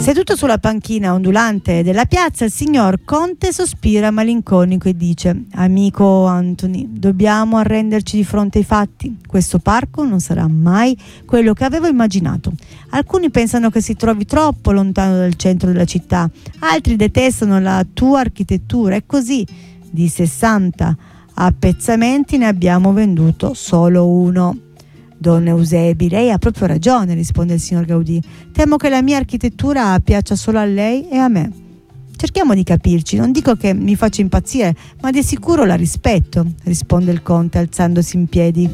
Seduto sulla panchina ondulante della piazza, il signor Conte sospira malinconico e dice: amico Anthony, dobbiamo arrenderci di fronte ai fatti. Questo parco non sarà mai quello che avevo immaginato. Alcuni pensano che si trovi troppo lontano dal centro della città, altri detestano la tua architettura e così di 60 appezzamenti ne abbiamo venduto solo uno. Don Eusebi, lei ha proprio ragione, risponde il signor Gaudì. Temo che la mia architettura piaccia solo a lei e a me. Cerchiamo di capirci, non dico che mi faccia impazzire, ma di sicuro la rispetto, risponde il conte alzandosi in piedi.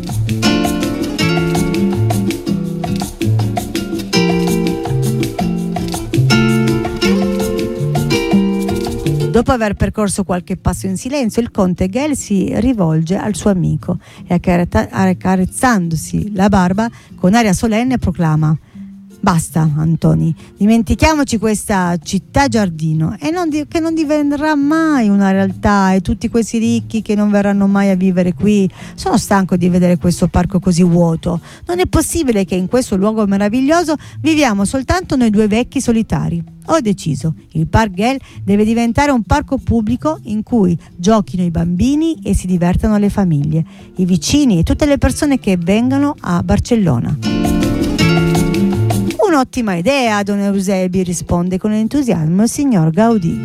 Dopo aver percorso qualche passo in silenzio, il conte Gale si rivolge al suo amico e accarezzandosi la barba con aria solenne proclama: basta, Antoni, dimentichiamoci questa città giardino che non diventerà mai una realtà, e tutti questi ricchi che non verranno mai a vivere qui. Sono stanco di vedere questo parco così vuoto. Non è possibile che in questo luogo meraviglioso viviamo soltanto noi due vecchi solitari. Ho deciso, il Park Güell deve diventare un parco pubblico in cui giochino i bambini e si divertano le famiglie, i vicini e tutte le persone che vengano a Barcellona. Un'ottima idea, Don Eusebi, risponde con entusiasmo il signor Gaudì.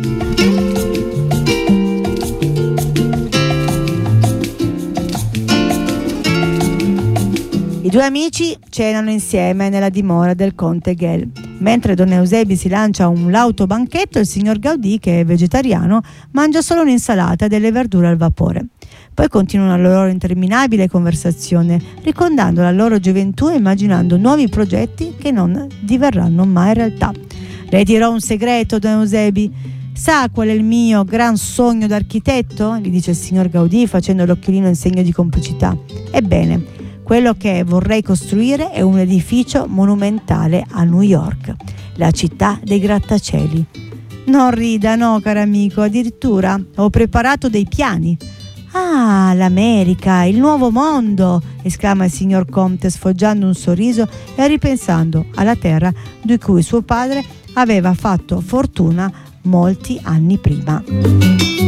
I due amici cenano insieme nella dimora del conte Güell. Mentre Don Eusebi si lancia un lauto banchetto, il signor Gaudì, che è vegetariano, mangia solo un'insalata e delle verdure al vapore. Poi continuano la loro interminabile conversazione, ricordando la loro gioventù e immaginando nuovi progetti che non diverranno mai realtà. Le dirò un segreto, Don Eusebi. Sa qual è il mio gran sogno d'architetto? Gli dice il signor Gaudì facendo l'occhiolino in segno di complicità. Ebbene, quello che vorrei costruire è un edificio monumentale a New York, la città dei grattacieli. Non rida, no, caro amico, addirittura ho preparato dei piani. Ah, l'America, il nuovo mondo! Esclama il signor Conte sfoggiando un sorriso e ripensando alla terra di cui suo padre aveva fatto fortuna molti anni prima.